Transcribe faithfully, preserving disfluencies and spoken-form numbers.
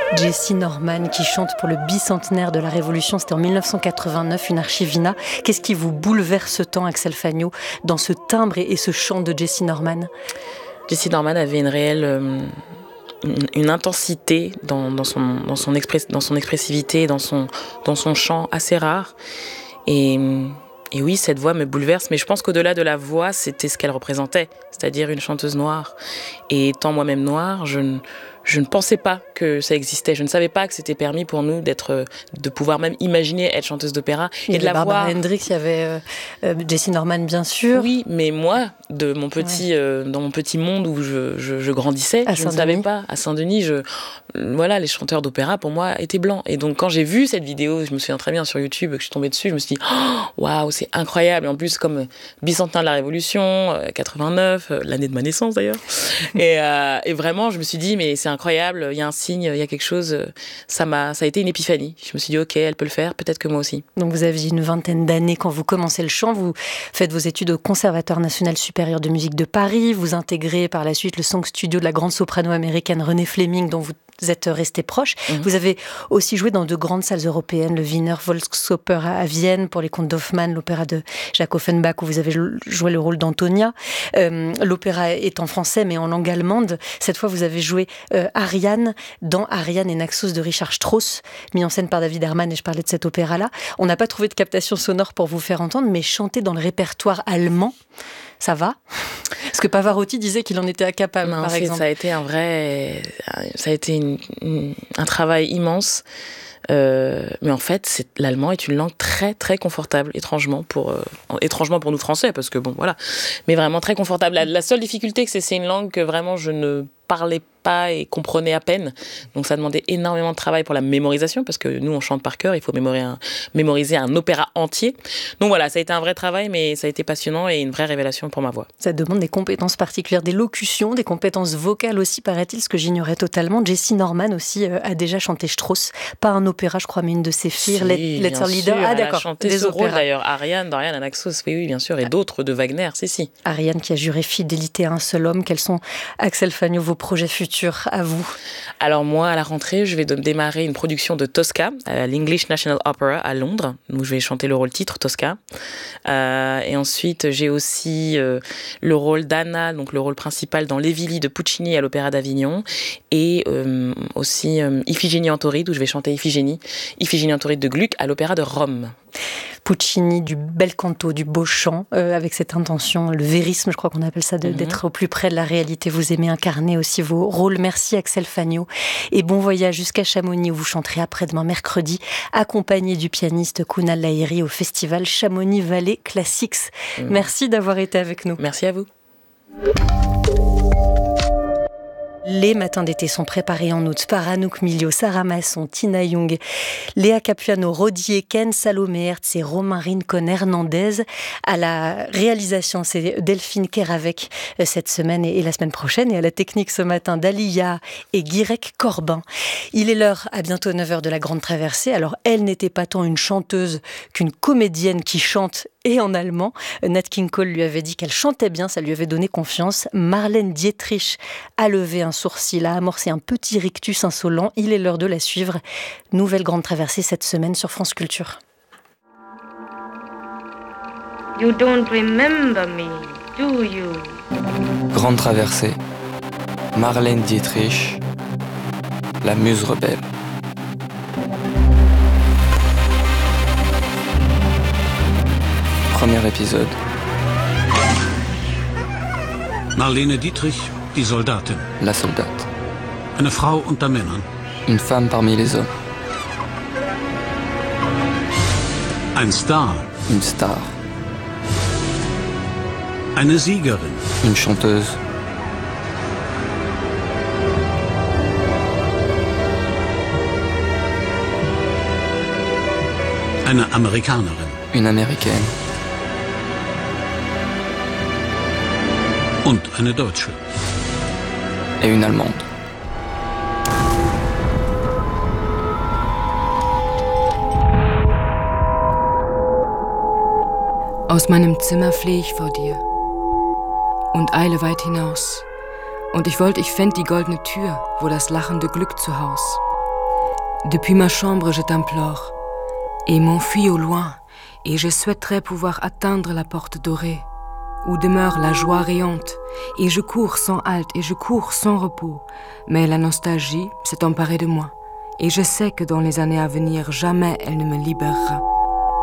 Jessye Norman qui chante pour le bicentenaire de la Révolution, c'était en dix-neuf cent quatre-vingt-neuf, une archivina. Qu'est-ce qui vous bouleverse tant, Axel Fagnaud, dans ce timbre et ce chant de Jessye Norman ? Jessye Norman avait une réelle... Euh, une, une intensité dans, dans, son, dans, son express, dans son expressivité, dans son, dans son chant assez rare. Et... Et oui, cette voix me bouleverse, mais je pense qu'au-delà de la voix, c'était ce qu'elle représentait, c'est-à-dire une chanteuse noire. Et étant moi-même noire, je ne, je ne pensais pas que ça existait. Je ne savais pas que c'était permis pour nous d'être, de pouvoir même imaginer être chanteuse d'opéra. Il y et de la Barbara voir. Hendricks, il y avait euh, euh, Jessye Norman, bien sûr. Oui, mais moi, de mon petit, ouais. euh, dans mon petit monde où je, je, je grandissais, à je Saint-Denis. ne savais pas. À Saint-Denis, je, voilà, les chanteurs d'opéra, pour moi, étaient blancs. Et donc, quand j'ai vu cette vidéo, je me souviens très bien sur YouTube, que je suis tombée dessus, je me suis dit, waouh, wow, c'est incroyable. Et en plus, comme bicentenaire de la Révolution, euh, quatre-vingt-neuf, euh, l'année de ma naissance d'ailleurs. et, euh, et vraiment, je me suis dit, mais c'est incroyable, il y a un signe, il y a quelque chose. Ça m'a, ça a été une épiphanie. Je me suis dit, ok, elle peut le faire, peut-être que moi aussi. Donc vous aviez une vingtaine d'années quand vous commencez le chant, vous faites vos études au Conservatoire national supérieur de musique de Paris, vous intégrez par la suite le Song Studio de la grande soprano américaine Renée Fleming, dont vous Vous êtes resté proche. Mmh. Vous avez aussi joué dans de grandes salles européennes, le Wiener Volksoper à Vienne pour les contes d'Hoffmann, l'opéra de Jacques Offenbach où vous avez joué le rôle d'Antonia. Euh, l'opéra est en français mais en langue allemande. Cette fois, vous avez joué euh, Ariane dans Ariane et Naxos de Richard Strauss, mis en scène par David Herman, et je parlais de cet opéra-là. On n'a pas trouvé de captation sonore pour vous faire entendre, mais chanter dans le répertoire allemand, ça va ? Parce que Pavarotti disait qu'il en était incapable, non, par exemple. Ça a été un vrai... Ça a été une, une, un travail immense. Euh, mais en fait, c'est, l'allemand est une langue très, très confortable, étrangement pour, euh, étrangement pour nous Français, parce que bon, voilà. Mais vraiment très confortable. La, la seule difficulté, c'est que c'est une langue que vraiment je ne parlais pas et comprenais à peine. Donc ça demandait énormément de travail pour la mémorisation, parce que nous, on chante par cœur, il faut mémoriser un, mémoriser un opéra entier. Donc voilà, ça a été un vrai travail, mais ça a été passionnant et une vraie révélation pour ma voix. Ça demande des compétences particulières, des locutions, des compétences vocales aussi, paraît-il, ce que j'ignorais totalement. Jessye Norman aussi euh, a déjà chanté Strauss, pas un opéra, je crois, mais une de ses filles, si, Let's Leader. Sûr, ah d'accord, elle a chanté des ce opéras. Rôle, d'ailleurs, Ariane, d'Ariane à Naxos, oui, oui, bien sûr, et d'autres de Wagner, si, si. Ariane qui a juré fidélité à un seul homme. Quels sont, Axel Fagnaud, vos projets futurs à vous ? Alors moi, à la rentrée, je vais démarrer une production de Tosca, à l'English National Opera à Londres, où je vais chanter le rôle titre, Tosca. Euh, et ensuite, j'ai aussi euh, le rôle d'Anna, donc le rôle principal dans L'Évilie de Puccini à l'Opéra d'Avignon, et euh, aussi euh, Iphigénie en Tauride, où je vais chanter Iphigénie, Iphigénie en Tauride de Gluck à l'Opéra de Rome. Puccini, du bel canto, du beau chant, euh, avec cette intention, le vérisme, je crois qu'on appelle ça, de, mm-hmm. d'être au plus près de la réalité. Vous aimez incarner aussi vos rôles. Merci Axel Fagnaud. Et bon voyage jusqu'à Chamonix, où vous chanterez après-demain mercredi, accompagné du pianiste Kunal Lahiri au festival Chamonix Valley Classics. Mm. Merci d'avoir été avec nous. Merci à vous. Les matins d'été sont préparés en août par Anouk Milio, Sarah Masson, Tina Young, Léa Capuano, Rodier, Ken, Salomé Hertz et Romain Rincon Hernandez. À la réalisation, c'est Delphine Keravec cette semaine et la semaine prochaine. Et à la technique ce matin, Dalia et Guirec Corbin. Il est l'heure, à bientôt neuf heures, de la Grande Traversée. Alors, elle n'était pas tant une chanteuse qu'une comédienne qui chante et en allemand. Nat King Cole lui avait dit qu'elle chantait bien, ça lui avait donné confiance. Marlène Dietrich a levé un sourcil, a amorcé un petit rictus insolent. Il est l'heure de la suivre. Nouvelle Grande Traversée cette semaine sur France Culture. You don't remember me, do you? Grande Traversée, Marlène Dietrich, la muse rebelle. Premier épisode. Marlene Dietrich, die Soldatin. La soldate. Eine Frau unter Männern. Une femme parmi les hommes. Ein Star. Une star. Eine Siegerin. Une chanteuse. Eine Amerikanerin. Une américaine. Und eine Deutsche. Et une allemande. Aus meinem Zimmer flehe ich vor dir und eile weit hinaus. Und ich wollte, ich fänd die goldene Tür, wo das lachende Glück zu Haus. Depuis ma chambre, je t'implore et m'enfuis au loin, et je souhaiterais pouvoir atteindre la porte dorée où demeure la joie rayante, et je cours sans halte et je cours sans repos, mais la nostalgie s'est emparée de moi, et je sais que dans les années à venir, jamais elle ne me libérera.